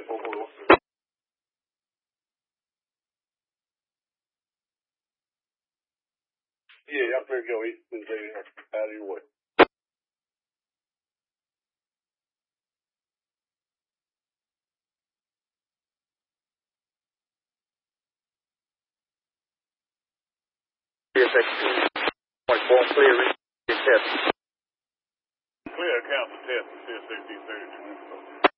Yeah, y'all better go eat and out of your way. CSX 2.4 clear, test. Clear, count the test, CSX 230.